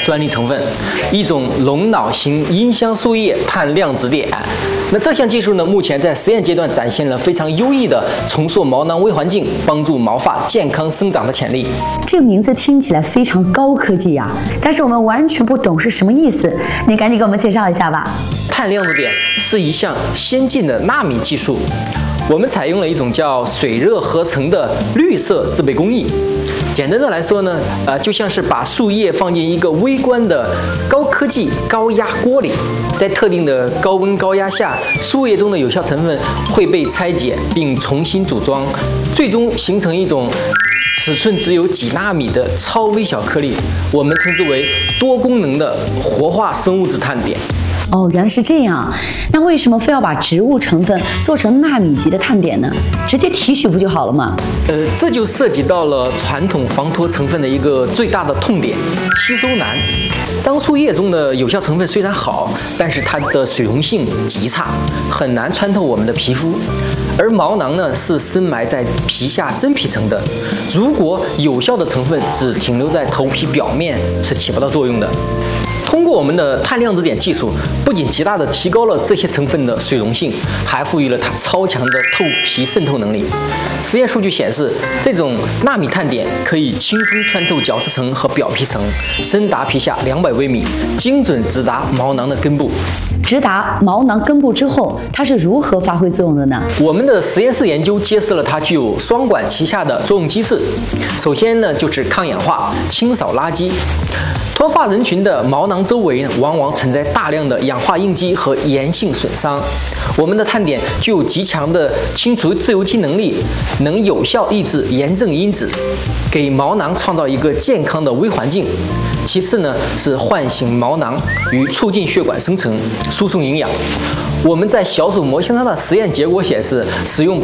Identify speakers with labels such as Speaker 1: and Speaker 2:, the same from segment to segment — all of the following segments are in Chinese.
Speaker 1: 专利成分，一种龙脑型音箱树叶碳量子碘。那这项技术呢，目前在实验阶段展现了非常优异的重塑毛囊微环境，帮助毛发健康生长的潜力。
Speaker 2: 这个名字听起来非常高科技啊，但是我们完全不懂是什么意思，你赶紧给我们介绍一下吧。
Speaker 1: 碳量子碘是一项先进的纳米技术，我们采用了一种叫水热合成的绿色制备工艺。简单的来说呢，就像是把树叶放进一个微观的高科技高压锅里，在特定的高温高压下，树叶中的有效成分会被拆解并重新组装，最终形成一种尺寸只有几纳米的超微小颗粒，我们称之为多功能的活化生物质碳碘。
Speaker 2: 哦，原来是这样。那为什么非要把植物成分做成纳米级的碳碘呢？直接提取不就好了吗？
Speaker 1: 这就涉及到了传统防脱成分的一个最大的痛点——吸收难。樟树叶中的有效成分虽然好，但是它的水溶性极差，很难穿透我们的皮肤。而毛囊呢，是深埋在皮下真皮层的，如果有效的成分只停留在头皮表面，是起不到作用的。通过我们的碳量子碘技术，不仅极大地提高了这些成分的水溶性，还赋予了它超强的透皮渗透能力。实验数据显示，这种纳米碳碘可以轻松穿透角质层和表皮层，深达皮下200微米，精准直达毛囊的根部。
Speaker 2: 直达毛囊根部之后，它是如何发挥作用的呢？
Speaker 1: 我们的实验室研究揭示了它具有双管齐下的作用机制。首先呢，就是抗氧化、清扫垃圾。脱发人群的毛囊周围往往存在大量的氧化应激和炎性损伤，我们的碳碘具有极强的清除自由基能力，能有效抑制炎症因子，给毛囊创造一个健康的微环境。其次呢，是唤醒毛囊与促进血管生成、输送营养。我们在小鼠模型上的实验结果显示，使用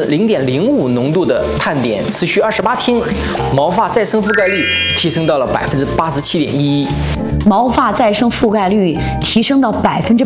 Speaker 1: 0.05%浓度的碳碘持续28天，毛发再生覆盖率提升到了87.11%。
Speaker 2: 毛发再生覆盖率提升到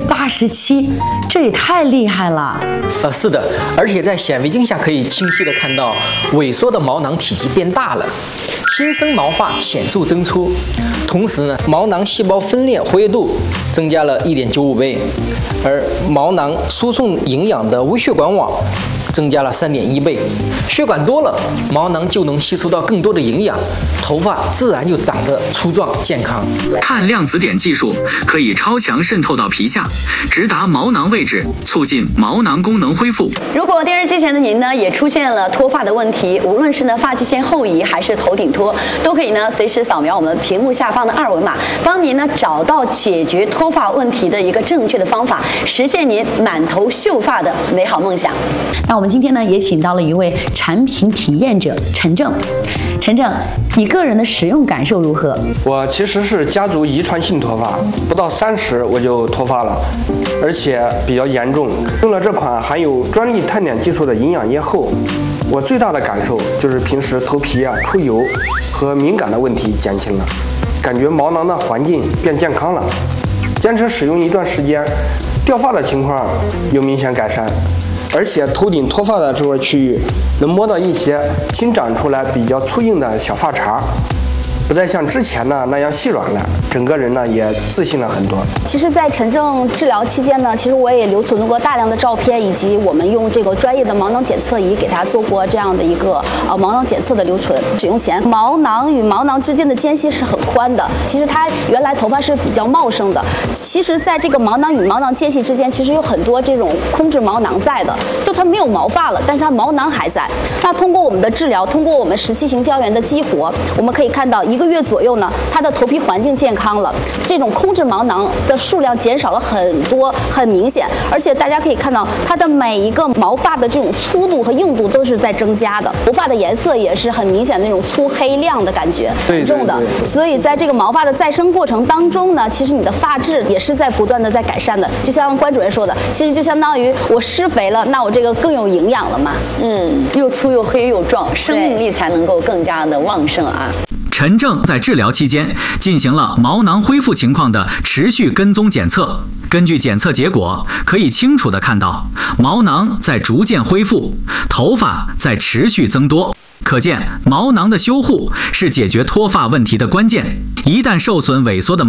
Speaker 2: 87%，这也太厉害了。
Speaker 1: 是的，而且在显微镜下可以清晰地看到萎缩的毛囊体积变大了，新生毛发显著增粗。同时呢，毛囊细胞分裂活跃度增加了1.95倍，而毛囊输送营养的微血管网增加了3.1倍。血管多了，毛囊就能吸收到更多的营养，头发自然就长得粗壮健康。
Speaker 3: 碳量子碘技术可以超强渗透到皮下，直达毛囊位置，促进毛囊功能恢复。
Speaker 2: 如果电视机前的您呢也出现了脱发的问题，无论是呢发际线后移还是头顶脱，都可以呢随时扫描我们屏幕下方的2维码，帮您呢找到解决脱发问题的一个正确的方法，实现您满头秀发的美好梦想。那我们今天呢也请到了一位产品体验者陈正。陈正，你个人的使用感受如何？
Speaker 4: 我其实是家族遗传性脱发，不到30我就脱发了，而且比较严重。用了这款含有专利碳碘技术的营养液后，我最大的感受就是平时头皮出油和敏感的问题减轻了，感觉毛囊的环境变健康了。坚持使用一段时间，掉发的情况有明显改善，而且头顶脱发的这块区域能摸到一些新长出来比较粗硬的小发茬，不再像之前呢那样细软了，整个人呢也自信了很多。
Speaker 5: 其实，在陈正治疗期间呢，其实我也留存过大量的照片，以及我们用这个专业的毛囊检测仪给他做过这样的一个毛囊检测的留存。使用前，毛囊与毛囊之间的间隙是很宽的。其实他原来头发是比较茂盛的。其实，在这个毛囊与毛囊间隙之间，其实有很多这种空置毛囊在的，就它没有毛发了，但是它毛囊还在。那通过我们的治疗，通过我们17型胶原的激活，我们可以看到1个月左右呢，它的头皮环境健康了，这种空置毛囊的数量减少了很多，很明显。而且大家可以看到，它的每一个毛发的这种粗度和硬度都是在增加的，头发的颜色也是很明显的那种粗黑亮的感觉，很重的。所以在这个毛发的再生过程当中呢，其实你的发质也是在不断的在改善的。就像关主任说的，其实就相当于我施肥了，那我这个更有营养了嘛。
Speaker 2: 又粗又黑又壮，生命力才能够更加的旺盛啊。
Speaker 3: 陈正在治疗期间进行了毛囊恢复情况的持续跟踪检测，根据检测结果，可以清楚地看到毛囊在逐渐恢复，头发在持续增多。可见，毛囊的修护是解决脱发问题的关键。一旦受损萎缩的